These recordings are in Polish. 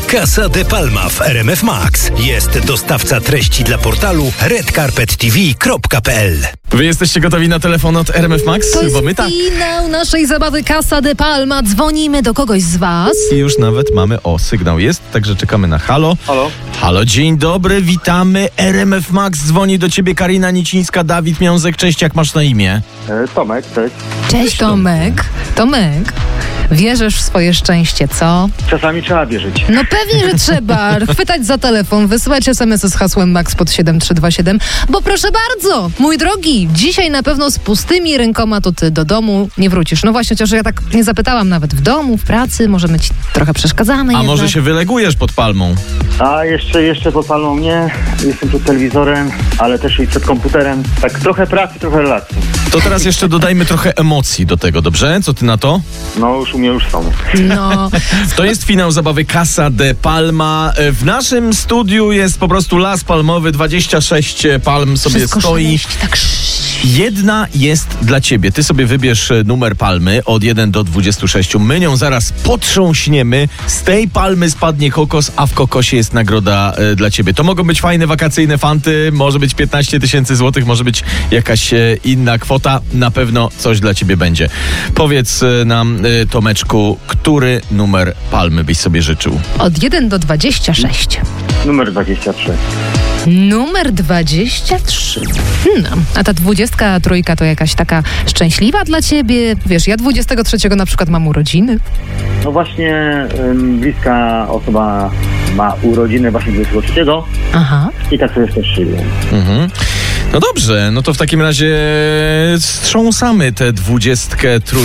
Casa de Palma w RMF Max. Jest dostawca treści dla portalu redcarpettv.pl. Wy jesteście gotowi na telefon od RMF Max? To jest Bo my tak. finał naszej zabawy Casa de Palma. Dzwonimy do kogoś z was. I już nawet mamy sygnał jest, także czekamy na halo. Halo? Halo, dzień dobry, witamy. RMF Max, dzwoni do ciebie Karina Nicińska, Dawid Miązek. Cześć, jak masz na imię? Tomek, cześć. Cześć Tomek. Tomek, wierzysz w swoje szczęście, co? Czasami trzeba wierzyć. No pewnie, że trzeba. Chwytać za telefon, wysyłać SMS-y z hasłem MAX pod 7327. Bo proszę bardzo, mój drogi, dzisiaj na pewno z pustymi rękoma to ty do domu nie wrócisz. No właśnie, chociaż ja tak nie zapytałam nawet w domu, w pracy, może my ci trochę przeszkadzamy. A jednak. może się wylegujesz pod palmą? A jeszcze pod palmą nie. Jestem przed telewizorem, ale też i przed komputerem. Tak trochę pracy, trochę relacji. To teraz jeszcze dodajmy trochę emocji do tego, dobrze? Co ty na to? No już u mnie już są. No, To jest finał zabawy Casa de Palma. W naszym studiu jest po prostu las palmowy, 26 palm sobie wszystko stoi. szeleści, tak Jedna jest dla ciebie. Ty sobie wybierz numer palmy od 1 do 26. My nią zaraz potrząśniemy. Z tej palmy spadnie kokos, a w kokosie jest nagroda dla ciebie. To mogą być fajne wakacyjne fanty, może być 15 000 złotych, może być jakaś inna kwota. Na pewno coś dla ciebie będzie. Powiedz nam, Tomeczku, który numer palmy byś sobie życzył? Od 1 do 26. Numer 23. Numer 23. No, a ta 23 to jakaś taka szczęśliwa dla ciebie? Wiesz, ja 23 na przykład mam urodziny. No właśnie bliska osoba ma urodziny właśnie 23 Aha. i tak sobie też szyję. Mhm. No dobrze, no to w takim razie strząsamy tę 23.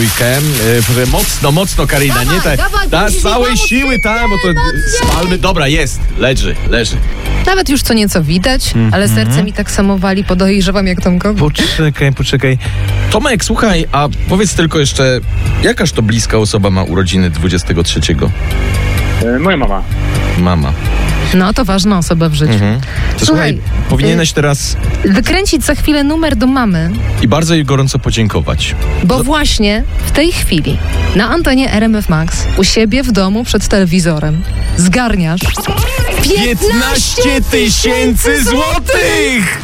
Mocno, Karina, Dawaj, nie tak. dawaj, Z całej mocniej, siły, tak, bo to spalmy. Dobra, jest, leży. Nawet już co nieco widać, ale serce mi tak samo wali, podejrzewam jak Tomkowi. Poczekaj. Tomek, słuchaj, a powiedz tylko jeszcze, jakaż to bliska osoba ma urodziny 23? Moja mama. Mama. No, to ważna osoba w życiu. To słuchaj, powinieneś teraz Wykręcić za chwilę numer do mamy, i bardzo jej gorąco podziękować. bo właśnie w tej chwili na antenie RMF Max u siebie w domu przed telewizorem zgarniasz 15 000 złotych!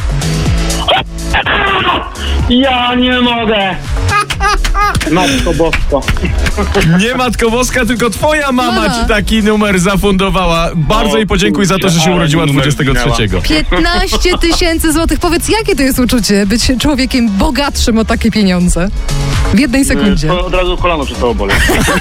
Ja nie mogę! Matko Bosko. Nie Matko Boska, tylko twoja mama Mama. ci taki numer zafundowała. Bardzo jej podziękuj za to, że się ale urodziła numer 23. 15 000 złotych. Powiedz, jakie to jest uczucie być człowiekiem bogatszym o takie pieniądze? W jednej sekundzie. To od razu kolano przestało boleć.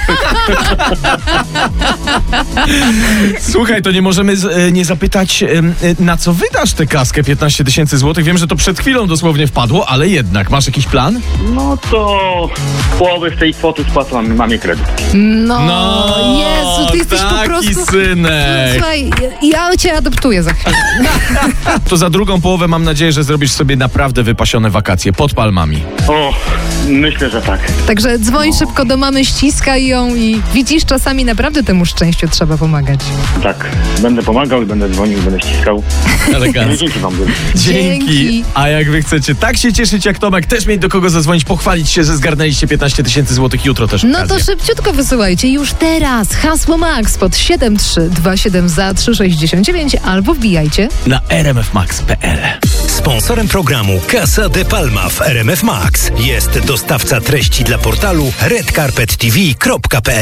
Słuchaj, to nie możemy nie zapytać, na co wydasz tę kaskę 15 000 złotych? Wiem, że to przed chwilą dosłownie wpadło, ale jednak. Masz jakiś plan? No to połowę z tej kwoty spłacam mamie kredyt. No, Jezu, ty jesteś po taki prostu... synek. Słuchaj, ja cię adoptuję za chwilę. To za drugą połowę mam nadzieję, że zrobisz sobie naprawdę wypasione wakacje pod palmami. O, myślę, że tak. Także dzwoń szybko do mamy, ściskaj ją i widzisz, czasami naprawdę temu szczęściu trzeba pomagać. Tak, będę pomagał i będę dzwonił, będę ściskał. Elegancko. Dzięki wam. Dzięki. A jak wy chcecie tak się cieszyć jak Tomek, też mieć do kogo zadzwonić, pochwalić się, że zgarnęliście 15 000 złotych jutro też No okazję. to szybciutko wysyłajcie już teraz hasło MAX pod 7327 za 369 albo wbijajcie Na rmfmax.pl. Sponsorem programu Casa de Palma w RMF Max jest dostawca treści dla portalu redcarpettv.pl.